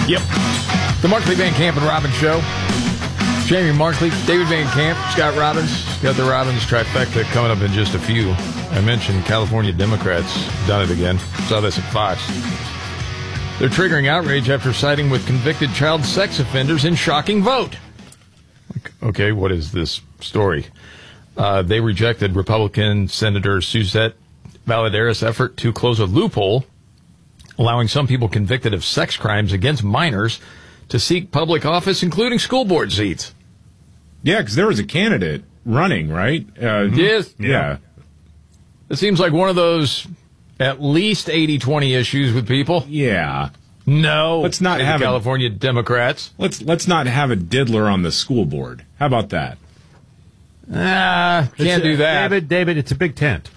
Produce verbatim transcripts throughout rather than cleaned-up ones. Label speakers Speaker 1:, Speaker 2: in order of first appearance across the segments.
Speaker 1: Yep. The Markley, Van Camp, and Robbins Show. Jamie Markley, David Van Camp, Scott Robbins. Got the Robbins trifecta coming up in just a few. I mentioned California Democrats done it again. Saw this at Fox. They're triggering outrage after siding with convicted child sex offenders in shocking vote. Okay, what is this story? Uh, they rejected Republican Senator Suzette Valadares' effort to close a loophole, allowing some people convicted of sex crimes against minors to seek public office, including school board seats.
Speaker 2: Yeah, because there was a candidate running, right? Uh,
Speaker 1: yes.
Speaker 2: Yeah. yeah.
Speaker 1: It seems like one of those at least eighty twenty issues with people.
Speaker 2: Yeah.
Speaker 1: No.
Speaker 2: Let's not have
Speaker 1: the California a, Democrats.
Speaker 2: Let's let's not have a diddler on the school board. How about that?
Speaker 1: Ah, uh, can't do that.
Speaker 3: David, David, it's a big tent.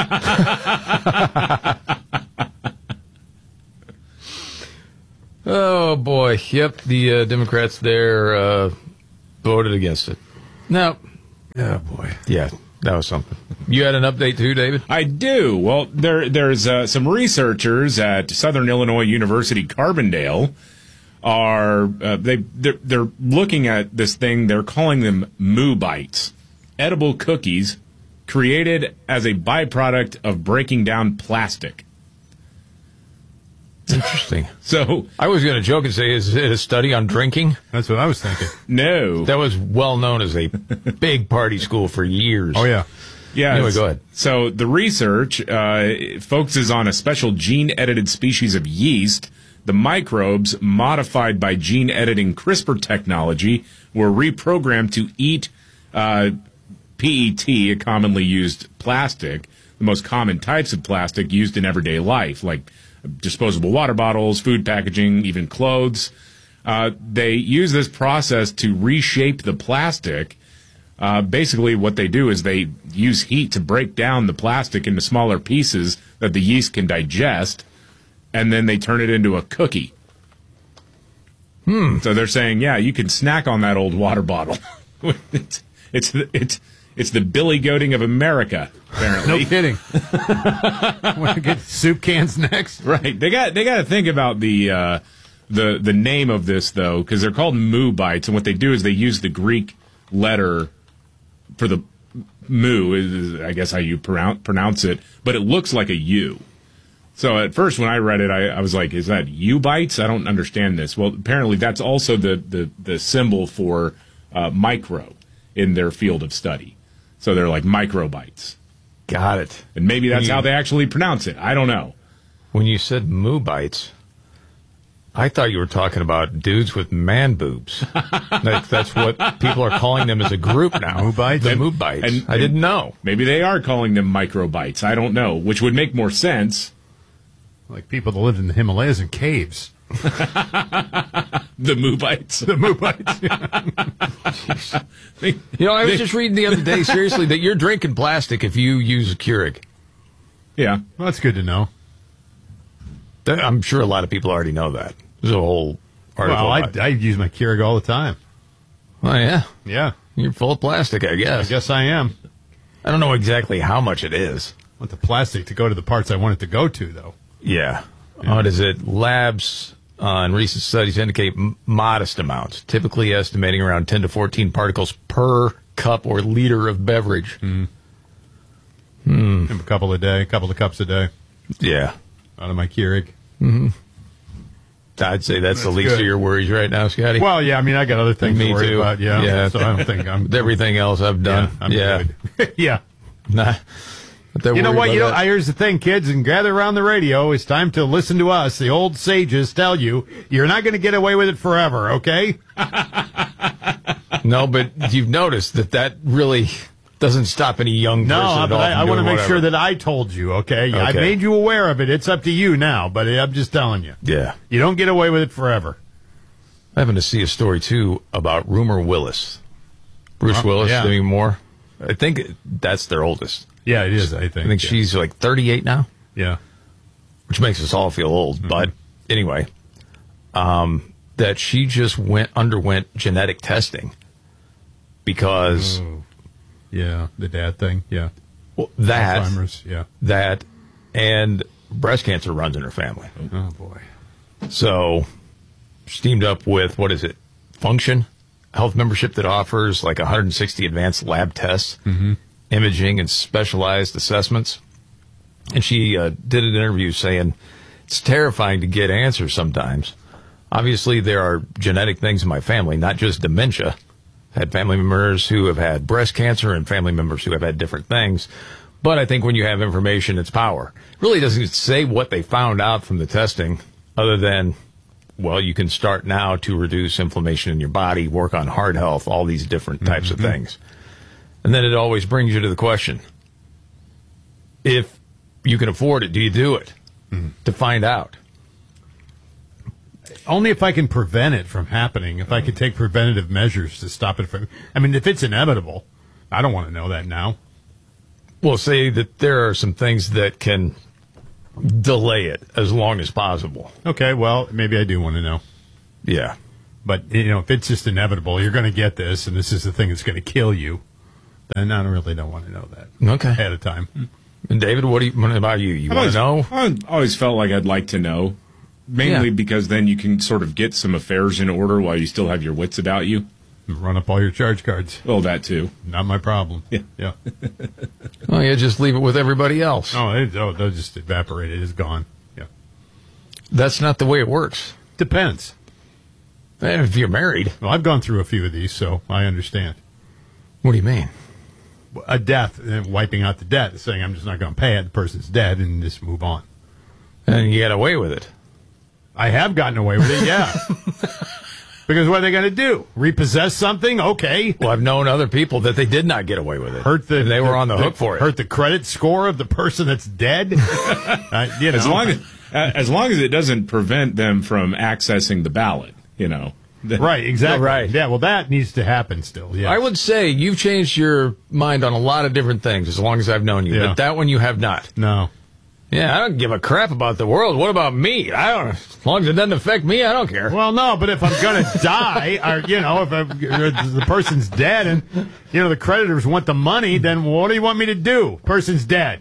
Speaker 1: Oh, boy. Yep, the uh, Democrats there uh, voted against it. No.
Speaker 3: Oh, boy.
Speaker 1: Yeah, that was something. You had an update, too, David?
Speaker 2: I do. Well, there, there's uh, some researchers at Southern Illinois University Carbondale are uh, they they're, they're looking at this thing. They're calling them Moo Bites, edible cookies created as a byproduct of breaking down plastic.
Speaker 1: Interesting.
Speaker 2: So
Speaker 1: I was going to joke and say, is it a study on drinking?
Speaker 3: That's what I was thinking.
Speaker 2: No.
Speaker 1: That was well known as a big party school for years.
Speaker 3: Oh, yeah.
Speaker 2: Yeah.
Speaker 1: Anyway, go ahead.
Speaker 2: So the research uh, focuses on a special gene-edited species of yeast. The microbes, modified by gene-editing CRISPR technology, were reprogrammed to eat uh, P E T, a commonly used plastic, the most common types of plastic used in everyday life, like disposable water bottles, food packaging, even clothes. Uh, they use this process to reshape the plastic. Uh, basically, what they do is they use heat to break down the plastic into smaller pieces that the yeast can digest, and then they turn it into a cookie.
Speaker 1: Hmm.
Speaker 2: So they're saying, yeah, you can snack on that old water bottle. it's it's the, it's it's the Billy Goating of America, apparently.
Speaker 3: No kidding. Want to get soup cans next?
Speaker 2: Right. They got they got to think about the uh, the the name of this though, because they're called Moo Bites, and what they do is they use the Greek letter for the moo, is I guess how you pronounce it, but it looks like a U. So at first when I read it, I, I was like, is that U bites? I don't understand this. Well, apparently that's also the, the, the symbol for uh, micro in their field of study. So they're like microbites.
Speaker 1: Got it.
Speaker 2: And maybe that's
Speaker 1: you,
Speaker 2: how they actually pronounce it. I don't know.
Speaker 1: When you said moo bites, I thought you were talking about dudes with man boobs. that, that's what people are calling them as a group now.
Speaker 3: Moo bites?
Speaker 1: The moo bites.
Speaker 2: And,
Speaker 1: I didn't know.
Speaker 2: Maybe they are calling them microbites. I don't know, which would make more sense.
Speaker 3: Like people that lived in the Himalayas in caves.
Speaker 2: The moo bites.
Speaker 3: The moo bites.
Speaker 1: they, you know, I was they, just reading the other day, seriously, that you're drinking plastic if you use a Keurig.
Speaker 2: Yeah.
Speaker 3: Well, that's good to know.
Speaker 1: I'm sure a lot of people already know that. There's a whole article.
Speaker 3: Well, I,
Speaker 1: about
Speaker 3: I use my Keurig all the time.
Speaker 1: Oh, yeah?
Speaker 3: Yeah.
Speaker 1: You're full of plastic, I guess.
Speaker 3: I guess I am.
Speaker 1: I don't know exactly how much it is.
Speaker 3: I want the plastic to go to the parts I want it to go to, though.
Speaker 1: Yeah. yeah. What is it? Labs uh, and recent studies indicate m- modest amounts, typically estimating around ten to fourteen particles per cup or liter of beverage.
Speaker 3: Mm.
Speaker 1: Hmm.
Speaker 3: A couple a day, a couple of cups a day.
Speaker 1: Yeah.
Speaker 3: Out of my Keurig.
Speaker 1: Mm-hmm. I'd say that's, that's the least good. of your worries right now, Scotty.
Speaker 3: Well, yeah, I mean, I got other things
Speaker 1: Me
Speaker 3: to worry
Speaker 1: too.
Speaker 3: about. Yeah,
Speaker 1: yeah.
Speaker 3: So I don't think I'm.
Speaker 1: With everything else I've done.
Speaker 3: Yeah. I'm
Speaker 1: yeah.
Speaker 3: Good. yeah.
Speaker 1: Nah.
Speaker 3: You know what? You know,
Speaker 1: that.
Speaker 3: here's the thing, kids, and gather around the radio. It's time to listen to us. The old sages tell you you're not going to get away with it forever. Okay?
Speaker 1: No, but you've noticed that that really doesn't stop any young person.
Speaker 3: No, but I, I want to make
Speaker 1: whatever.
Speaker 3: sure that I told you. Okay?
Speaker 1: okay?
Speaker 3: I made you aware of it. It's up to you now, but I'm just telling you.
Speaker 1: Yeah.
Speaker 3: You don't get away with it forever.
Speaker 1: I happened to see a story too about Rumor Willis, Bruce
Speaker 3: oh,
Speaker 1: Willis,
Speaker 3: yeah.
Speaker 1: Demi Moore. I think that's their oldest.
Speaker 3: Yeah, it is, I think.
Speaker 1: I think
Speaker 3: yeah.
Speaker 1: she's like thirty-eight now.
Speaker 3: Yeah.
Speaker 1: Which makes us all feel old. Mm-hmm. But anyway, um, that she just went underwent genetic testing because...
Speaker 3: Oh. Yeah, the dad thing, yeah.
Speaker 1: Well, that,
Speaker 3: Alzheimer's, yeah.
Speaker 1: That, and breast cancer runs in her family.
Speaker 3: Oh, boy.
Speaker 1: So, steamed up with, what is it, Function Health membership that offers like one hundred sixty advanced lab tests, mm-hmm. imaging, and specialized assessments. And she uh, did an interview saying it's terrifying to get answers sometimes. Obviously, there are genetic things in my family, not just dementia. I've had family members who have had breast cancer and family members who have had different things. But I think when you have information, it's power. It really doesn't say what they found out from the testing other than, well, you can start now to reduce inflammation in your body, work on heart health, all these different types mm-hmm. of things. And then it always brings you to the question, if you can afford it, do you do it? Mm-hmm. To find out.
Speaker 3: Only if I can prevent it from happening, if I can take preventative measures to stop it from... I mean, if it's inevitable, I don't want to know that now.
Speaker 1: Well, say that there are some things that can delay it as long as possible.
Speaker 3: Okay, well, maybe I do want to know.
Speaker 1: Yeah.
Speaker 3: But, you know, if it's just inevitable, you're going to get this, and this is the thing that's going to kill you, then I really don't want to know that.
Speaker 1: Okay.
Speaker 3: Ahead of time.
Speaker 1: And David, what, do you, what about you? You want to know?
Speaker 2: I always felt like I'd like to know, mainly
Speaker 1: yeah.
Speaker 2: because then you can sort of get some affairs in order while you still have your wits about you.
Speaker 3: Run up all your charge cards.
Speaker 2: Well, that too.
Speaker 3: Not my problem.
Speaker 2: Yeah.
Speaker 3: Yeah.
Speaker 1: Oh, yeah, just leave it with everybody else.
Speaker 3: Oh, it, oh, they'll just evaporate. It is gone. Yeah.
Speaker 1: That's not the way it works.
Speaker 3: Depends.
Speaker 1: And if you're married.
Speaker 3: Well, I've gone through a few of these, so I understand.
Speaker 1: What do you mean?
Speaker 3: A death, and wiping out the debt, saying I'm just not going to pay it, the person's dead, and just move on.
Speaker 1: And you got away with it.
Speaker 3: I have gotten away with it, yeah. Because what are they going to do? Repossess something? Okay.
Speaker 1: Well, I've known other people that they did not get away with it.
Speaker 3: Hurt the,
Speaker 1: and they
Speaker 3: the,
Speaker 1: were on the,
Speaker 3: the
Speaker 1: hook for it.
Speaker 3: Hurt the credit score of the person that's dead? uh, you know.
Speaker 2: As long as, uh, as long as it doesn't prevent them from accessing the ballot, you know.
Speaker 3: Right, exactly.
Speaker 1: Right.
Speaker 3: Yeah, well, that needs to happen still. Yeah.
Speaker 1: I would say you've changed your mind on a lot of different things as long as I've known you.
Speaker 3: Yeah.
Speaker 1: But that one you have not.
Speaker 3: No.
Speaker 1: Yeah, I don't give a crap about the world. What about me? I don't. As long as it doesn't affect me, I don't care.
Speaker 3: Well, no, but if I'm going to die, or, you know, if, I, if the person's dead and, you know, the creditors want the money, then what do you want me to do? Person's dead.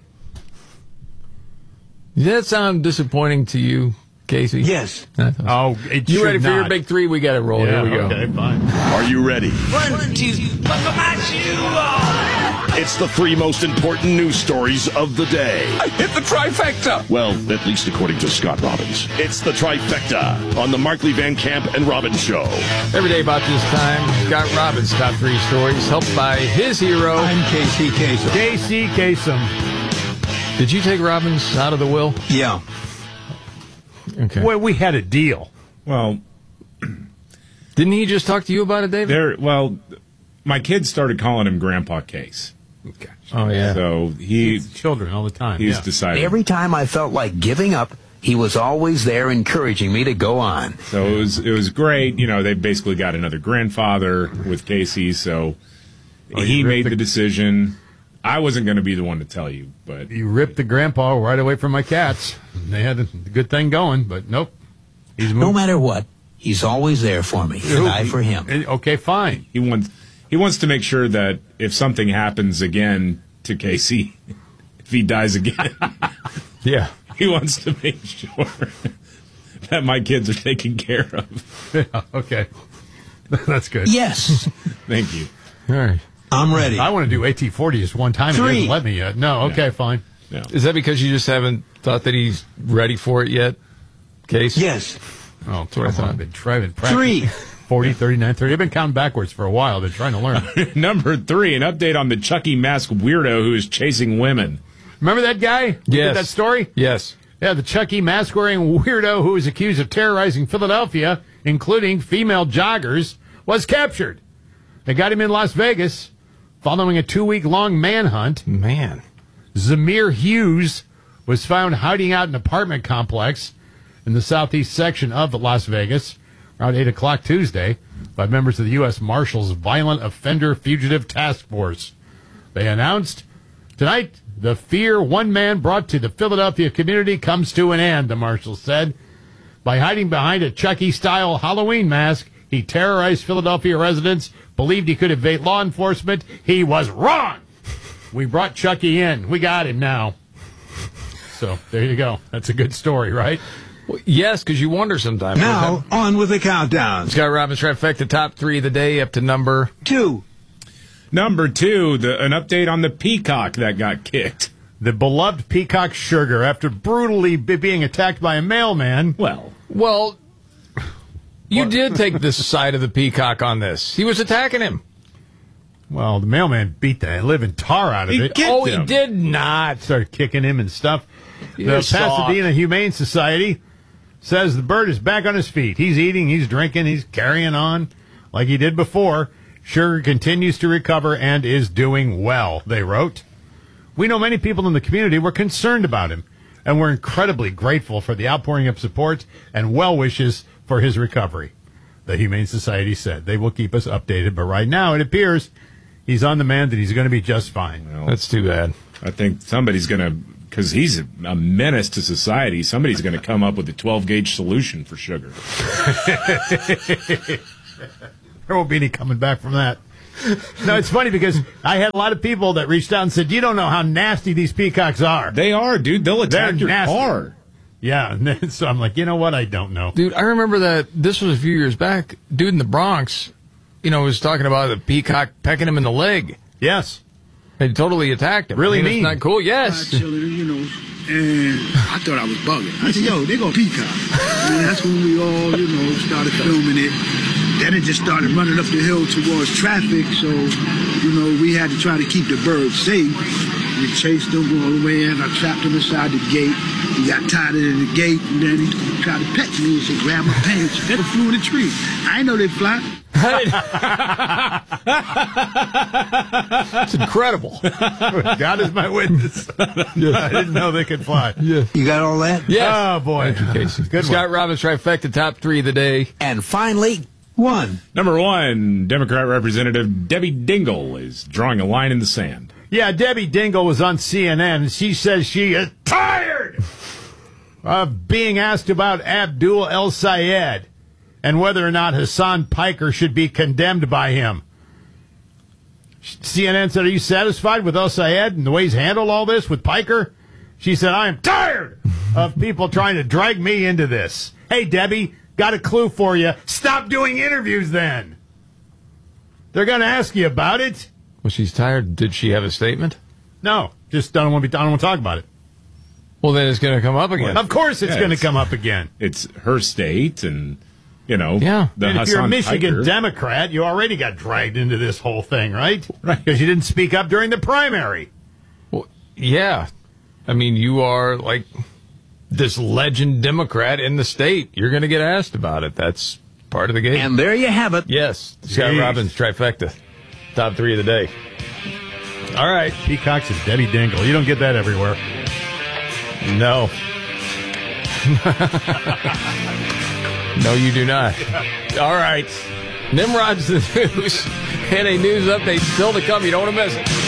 Speaker 1: Does that sound disappointing to you, Casey?
Speaker 4: Yes.
Speaker 3: Oh, it
Speaker 1: You
Speaker 3: should
Speaker 1: ready for
Speaker 3: not.
Speaker 1: your big three? We got to roll.
Speaker 3: Yeah,
Speaker 1: Here we go.
Speaker 3: Okay, fine.
Speaker 4: Are you ready?
Speaker 5: One, two, buckle my shoe on.
Speaker 4: It's the three most important news stories of the day.
Speaker 5: I hit the trifecta.
Speaker 4: Well, at least according to Scott Robbins. It's the trifecta on the Markley Van Camp and Robbins Show.
Speaker 1: Every day about this time, Scott Robbins' top three stories, helped by his hero.
Speaker 5: I'm K C Kasem.
Speaker 3: K C Kasem.
Speaker 1: Did you take Robbins out of the will?
Speaker 5: Yeah.
Speaker 1: Okay.
Speaker 3: Well, we had a deal.
Speaker 2: Well,
Speaker 1: didn't he just talk to you about it, David?
Speaker 2: there. Well, my kids started calling him Grandpa Case.
Speaker 3: Okay.
Speaker 1: Oh, yeah.
Speaker 2: So he
Speaker 3: Children all the time.
Speaker 2: he's
Speaker 3: yeah.
Speaker 2: decided.
Speaker 6: Every time I felt like giving up, he was always there encouraging me to go on.
Speaker 2: So it was it was great. You know, they basically got another grandfather with Casey. So
Speaker 3: Oh,
Speaker 2: he
Speaker 3: you
Speaker 2: made
Speaker 3: ripped
Speaker 2: the
Speaker 3: the-
Speaker 2: decision. I wasn't going to be the one to tell you, but
Speaker 3: You ripped the grandpa right away from my cats. They had a good thing going, but nope. He's moved.
Speaker 6: No matter what, he's always there for me, and I for him.
Speaker 3: Okay, fine.
Speaker 2: he wants he wants to make sure that if something happens again to Casey, if he dies again,
Speaker 1: Yeah.
Speaker 2: he wants to make sure that my kids are taken care of.
Speaker 3: Yeah, okay. That's good.
Speaker 6: Yes,
Speaker 2: Thank you.
Speaker 1: All right.
Speaker 6: I'm ready.
Speaker 3: I want to do A T forty just one time. and He
Speaker 6: Three.
Speaker 3: hasn't let me yet. No, okay, fine.
Speaker 2: No.
Speaker 1: Is that because you just haven't thought that he's ready for it yet, Case?
Speaker 6: Yes.
Speaker 3: Oh,
Speaker 1: what I
Speaker 3: come
Speaker 1: thought.
Speaker 3: on. I've been trying practice.
Speaker 6: Three.
Speaker 3: forty, thirty-nine, thirty. I've been counting backwards for a while. Been trying to learn.
Speaker 2: Number three, an update on the Chucky mask weirdo who is chasing women.
Speaker 3: Remember that guy? who did
Speaker 1: Yes.
Speaker 3: that story?
Speaker 1: Yes.
Speaker 3: Yeah, the Chucky mask-wearing weirdo who was accused of terrorizing Philadelphia, including female joggers, was captured. They got him in Las Vegas following a two-week-long manhunt.
Speaker 1: Man.
Speaker 3: Zamir Hughes was found hiding out in an apartment complex in the southeast section of Las Vegas around eight o'clock Tuesday by members of the U S Marshals Violent Offender Fugitive Task Force. They announced, tonight, the fear one man brought to the Philadelphia community comes to an end, the Marshals said. By hiding behind a Chucky-style Halloween mask, he terrorized Philadelphia residents, believed he could evade law enforcement. He was wrong! We brought Chucky in. We got him now. So, there you go. That's a good story, right?
Speaker 1: Well, yes, because you wonder sometimes.
Speaker 5: Now, on with the countdown.
Speaker 1: Scott Robbins trifecta, top three of the day, up to number
Speaker 5: Two.
Speaker 2: Number two, the, an update on the peacock that got kicked.
Speaker 3: The beloved peacock Sugar, after brutally be being attacked by a mailman.
Speaker 2: Well,
Speaker 1: Well, you did take this side of the peacock on this. He was attacking him.
Speaker 3: Well, the mailman beat the living tar out of
Speaker 2: He
Speaker 3: it.
Speaker 2: kicked
Speaker 1: Oh,
Speaker 2: him.
Speaker 1: he did not.
Speaker 3: Started kicking him and stuff.
Speaker 1: You're
Speaker 3: The
Speaker 1: soft.
Speaker 3: Pasadena Humane Society says the bird is back on his feet. He's eating, he's drinking, he's carrying on like he did before. Sugar continues to recover and is doing well, they wrote. We know many people in the community were concerned about him, and we're incredibly grateful for the outpouring of support and well wishes for his recovery, the Humane Society said. They will keep us updated, but right now it appears he's on the mend and he's going to be just fine.
Speaker 1: That's too bad.
Speaker 2: I think somebody's going to, because he's a, a menace to society, somebody's going to come up with a twelve-gauge solution for Sugar.
Speaker 3: There won't be any coming back from that. No, it's funny because I had a lot of people that reached out and said, you don't know how nasty these peacocks are.
Speaker 2: They are, dude. They'll attack
Speaker 3: They're
Speaker 2: your
Speaker 3: nasty.
Speaker 2: car.
Speaker 3: Yeah, and then, so I'm like, you know what? I don't know.
Speaker 1: Dude, I remember that this was a few years back. Dude in the Bronx, you know, was talking about the peacock pecking him in the leg.
Speaker 3: Yes.
Speaker 1: They totally attacked him.
Speaker 3: Really
Speaker 1: I mean,
Speaker 3: mean.
Speaker 1: It's not cool. Yes.
Speaker 7: Chilling, you know, and I thought I was bugging. I said, yo, they gonna peacock. And that's when we all, you know, started filming it. Then it just started running up the hill towards traffic, so, you know, we had to try to keep the birds safe. We chased them all the way in. I trapped him inside the gate. He got tied in the gate, and then he tried to pet me and said, grab my pants. They flew in the tree. I ain't know they'd fly.
Speaker 1: It's incredible.
Speaker 3: God is my witness. I didn't know they could fly.
Speaker 1: Yeah.
Speaker 5: You got all that?
Speaker 1: Yes.
Speaker 3: Oh, boy.
Speaker 1: Thank you, Casey.
Speaker 3: Good
Speaker 1: Scott
Speaker 3: one.
Speaker 1: Robbins trifecta, top three of the day.
Speaker 6: And finally,
Speaker 5: One.
Speaker 2: Number one, Democrat Representative Debbie Dingell is drawing a line in the sand.
Speaker 3: Yeah, Debbie Dingell was on C N N, and she says she is tired of being asked about Abdul El Sayed and whether or not Hassan Piker should be condemned by him. C N N said, are you satisfied with El Sayed and the way he's handled all this with Piker? She said, I am tired of people trying to drag me into this. Hey, Debbie, got a clue for you. Stop doing interviews then. They're going to ask you about it.
Speaker 1: Well, she's tired. Did she have a statement?
Speaker 3: No, just don't want to be. I don't want to talk about it.
Speaker 1: Well, then it's going to come up again.
Speaker 3: Of course, it's
Speaker 2: Yeah,
Speaker 3: going to
Speaker 2: it's-
Speaker 3: come up again.
Speaker 2: It's her state, and, you know,
Speaker 1: Yeah.
Speaker 2: the
Speaker 3: And if you're a
Speaker 2: Hassan
Speaker 3: Michigan
Speaker 2: Piker.
Speaker 3: Democrat, you already got dragged into this whole thing, right?
Speaker 2: Right.
Speaker 3: Because you didn't speak up during the primary.
Speaker 1: Well, yeah. I mean, you are like this legend Democrat in the state. You're going to get asked about it. That's part of the game.
Speaker 6: and there you have it.
Speaker 1: yes, Scott
Speaker 3: Jeez.
Speaker 1: Robbins trifecta, top three of the day. All right.
Speaker 3: Peacocks and Debbie Dingell. You don't get that everywhere.
Speaker 1: No. No, you do not. All right. Nimrod's the news and a news update still to come. You don't want to miss it.